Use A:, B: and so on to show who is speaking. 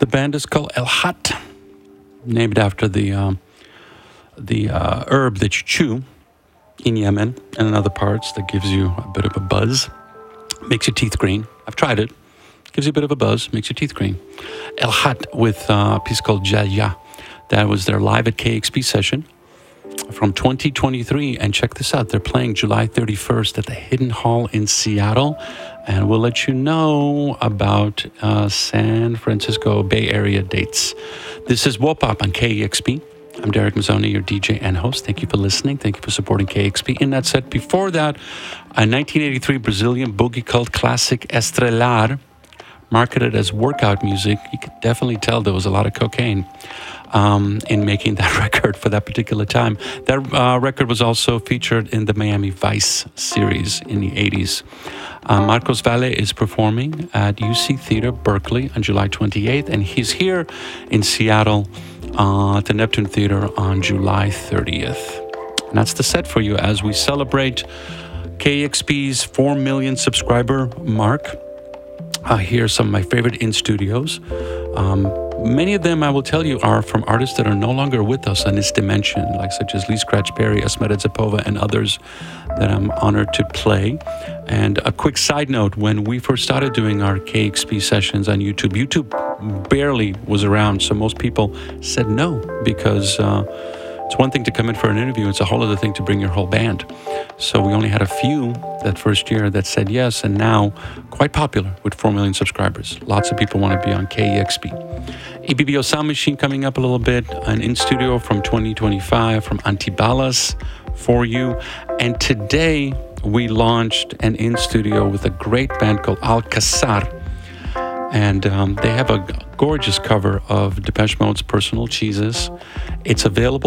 A: The band is called El Hat, named after the herb that you chew in Yemen and in other parts that gives you a bit of a buzz, makes your teeth green. I've tried it. Gives you a bit of a buzz, makes your teeth green. El Hat with a piece called Jaya. That was their live at KXP session from 2023. And check this out. They're playing July 31st at the Hidden Hall in Seattle. And we'll let you know about San Francisco Bay Area dates. This is Wopop on KEXP. I'm Derek Mazzoni, your DJ and host. Thank you for listening. Thank you for supporting KXP. In that set, before that, a 1983 Brazilian boogie cult classic, Estrelar, marketed as workout music. You could definitely tell there was a lot of cocaine in making that record for that particular time. That record was also featured in the Miami Vice series in the 80s. Marcos Valle is performing at UC Theater, Berkeley on July 28th, and he's here in Seattle at the Neptune Theater on July 30th. And that's the set for you as we celebrate KXP's 4 million subscriber mark. Here are some of my favorite in-studios. Many of them, I will tell you, are from artists that are no longer with us on this dimension, like such as Lee Scratch Perry, Esmera Zapova, and others that I'm honored to play. And a quick side note, when we first started doing our KXP sessions on YouTube, YouTube barely was around, so most people said no, because it's one thing to come in for an interview, it's a whole other thing to bring your whole band. So we only had a few that first year that said yes, and now quite popular with 4 million subscribers. Lots of people want to be on KEXP. EBBO Sound Machine coming up a little bit, an in-studio from 2025 from Antibalas for you. And today we launched an in-studio with a great band called Alcazar. And they have a gorgeous cover of Depeche Mode's Personal Jesus. It's available